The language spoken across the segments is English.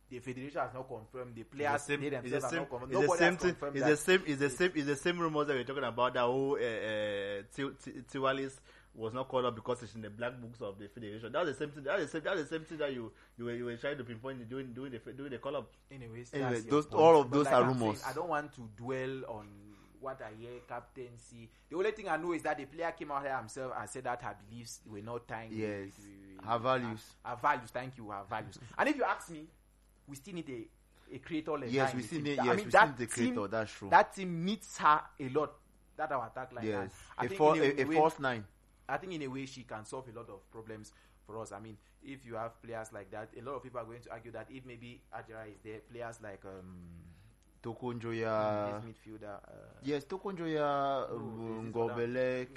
The federation has not confirmed. The players they themselves have not confirmed. It's the same rumors that we're talking about. That whole Tiwalis was not called up because it's in the black books of the federation. That's the same thing. That's the same thing that you were trying to pinpoint doing the call up. Anyways, all of those are rumors. I don't want to dwell on what I hear captaincy. The only thing I know is that the player came out here himself and said that her beliefs were not tying. Yes, her values. Her values. Thank you. Her values. And if you ask me, we still need a creator. Yes, we still need. Yes, we still need the creator. That's true. That team needs her a lot. That our attack line. Yes, a false nine. I think in a way she can solve a lot of problems for us. I mean, if you have players like that, a lot of people are going to argue that if maybe Ajara is there, players like Toko Njoya, this midfielder. Yes, Toko Njoya, Ngobelek,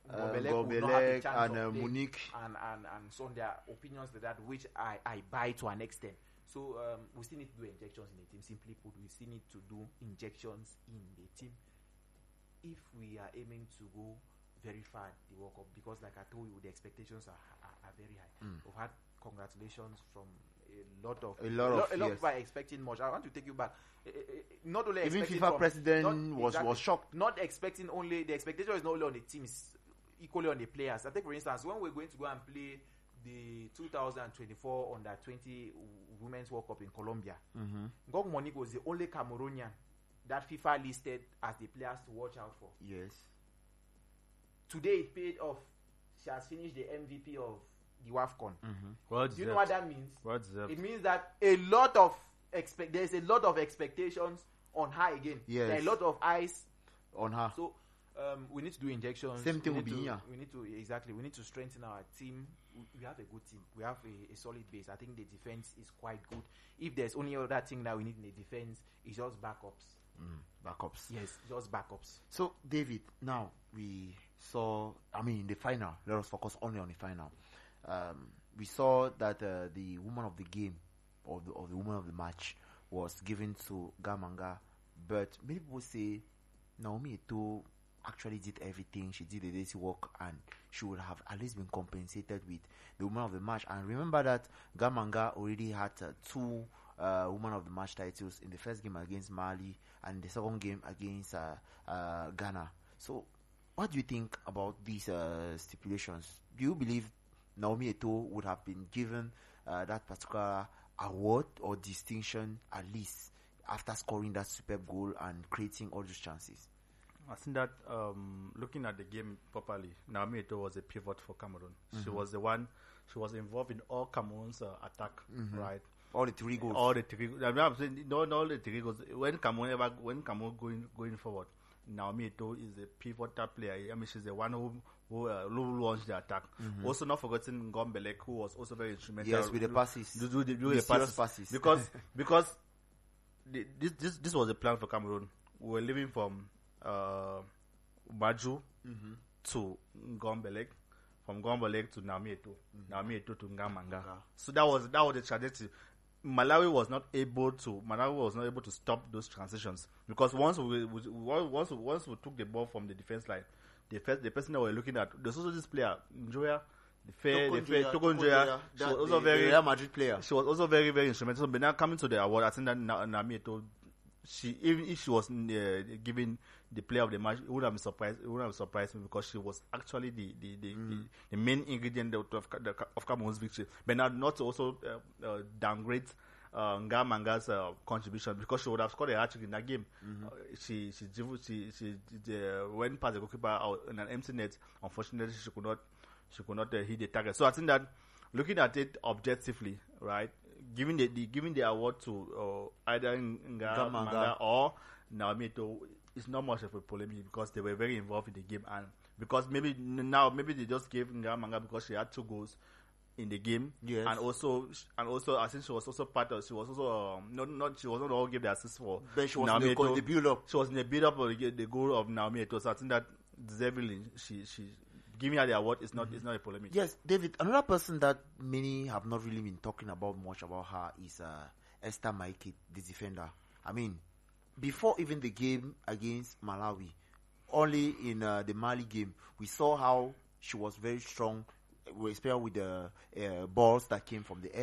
and Munich, and so on. There are opinions like that which I buy to an extent. So we still need to do injections in the team. Simply put, we still need to do injections in the team if we are aiming to go very far at the World Cup, because like I told you, the expectations are very high. We've had congratulations from a lot of people are expecting much. I want to take you back. Not only even FIFA president was shocked. Not expecting only the expectation is not only on the teams, equally on the players. I think, for instance, when we're going to go and play the 2024 Under-20 Women's World Cup in Colombia, Ngog Monique was the only Cameroonian that FIFA listed as the players to watch out for. Yes. Today it paid off. She has finished the MVP of the WAFCON. Do you know what that means? What's that? It means that there's a lot of expectations on her again. Yes. There are a lot of eyes on her. So we need to do injections. Same thing will be here. We need to strengthen our team. We have a good team. We have a solid base. I think the defense is quite good. If there's only other thing that we need in the defense, it's just backups. Backups. Yes, just backups. So, David, now we saw, in the final, let us focus only on the final. We saw that the woman of the game, or the woman of the match, was given to Gamanga, but many people say Naomi Eto'o actually did everything. She did the dirty work, and she would have at least been compensated with the woman of the match. And remember that Gamanga already had two woman of the match titles in the first game against Mali and the second game against Ghana. So what do you think about these stipulations? Do you believe Naomi Eto'o would have been given that particular award or distinction at least after scoring that superb goal and creating all those chances? I think that looking at the game properly, Naomi Eto'o was a pivot for Cameroon. She was the one. She was involved in all Cameroon's attack, right? All the three goals. All the three. I'm saying not all the three goals. When Cameroon going forward, Naomi Eto'o is a pivotal player. I mean, she's the one who launched the attack. Also, not forgetting Ngombelek, who was also very instrumental. Yes, with the passes. Do the passes. Because this was a plan for Cameroon. We were living from Baju to Ngombelek, from Ngombelek to Naomi Eto'o, Naomi Eto'o to Ngamanga. So that was the trajectory. Malawi was not able to stop those transitions, because once we took the ball from the defense line, the person that we're looking at, there's also this player Njoya, Toko Njoya. She was also very Real Madrid player. She was also very, very instrumental. But now coming to the award, I think that Naomi Eto'o, even if she was given the player of the match, it wouldn't have surprised me, because she was actually the main ingredient of Cameroon's victory. But not to also downgrade Ngamanga's contribution, because she would have scored a hat-trick in that game. She went past the goalkeeper out in an empty net. Unfortunately, she could not hit the target. So I think that looking at it objectively, right, giving the award to either Ngamanga or Naomi Eto'o is not much of a polemic, because they were very involved in the game, and because maybe they just gave Ngamanga because she had two goals in the game. Yes. and also I think she was also she was not all gave the assist for, but she was Naomi in Eto'o. the build-up. She was in the build-up of the goal of Naomi Eto'o. So I think that deservedly she giving her the award is not a polemic. Yes, David. Another person that many have not really been talking about much about her is Esther Maiki, the defender. I mean, before even the game against Malawi, only in the Mali game, we saw how she was very strong, especially with the balls that came from the air.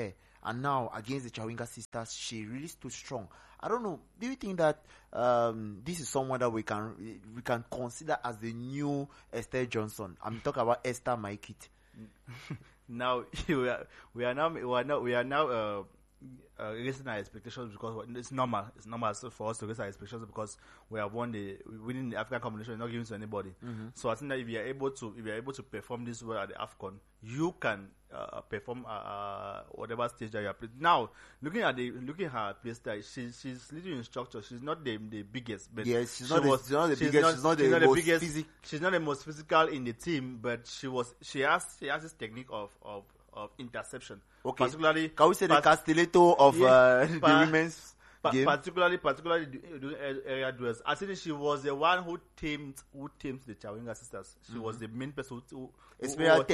and now against the Chawinga sisters, she really stood strong. I don't know. Do you think that this is someone that we can consider as the new Esther Johnson? I'm talking about Esther Maikit. Now we are now raising our expectations because it's normal. It's normal for us to raise our expectations because we have winning the African competition, not giving to anybody. So I think that if you are able to perform this well at the AFCON, you can perform whatever stage that you are playing. Now, looking at her play style, she's leading in structure. She's not the biggest, but yes, she's not the biggest. She's not the most physical. She's not the most physical in the team, but she has this technique of interception. Okay. Particularly, can we say the Castelletto of the women's game? Particularly during area duels. I think she was the one who tamed the Chawinga sisters. She was the main person who was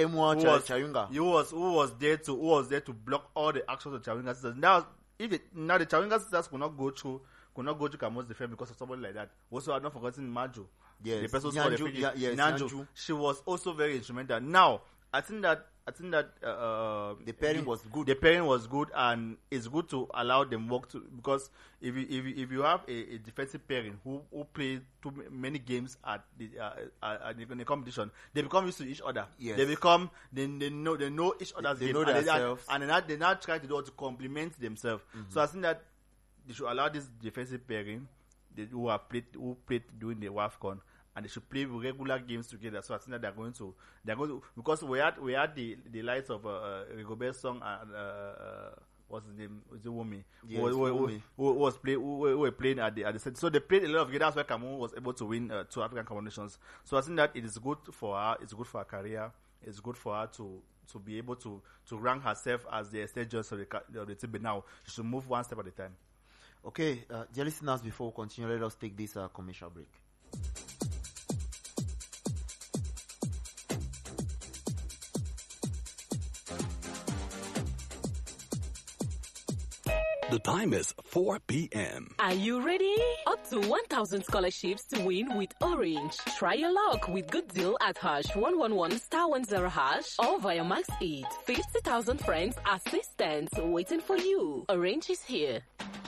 there to block all the actions of the Chawinga sisters. Now the Chawinga sisters could not go through Cameroon's defense because of somebody like that. Also, I'm not forgetting Maju. Yes, the person who scored the free kick. Nyanju. She was also very instrumental. Now, I think that the pairing was good. The pairing was good, and it's good to allow them work because if you have a defensive pairing who play too many games at the competition, they become used to each other. Yes. They know each other's game, and they now try to do to complement themselves. So I think that they should allow this defensive pairing who played during the WAFCON, and they should play regular games together. So I think that they're going to because we had the likes of Rigobert Song and what's his name? Wumi. Yes, who were playing at the set. So they played a lot of games. That's why Cameroon was able to win 2 African competitions. So I think that it is good for her. It's good for her career. It's good for her to be able to rank herself as the Esther Johnson of the team. But now she should move one step at a time. Okay, dear listeners, before we continue, let us take this commercial break. The time is 4 p.m. Are you ready? Up to 1,000 scholarships to win with Orange. Try your luck with good deal at #111*10# or via Max Eat. 50,000 friends assistance waiting for you. Orange is here.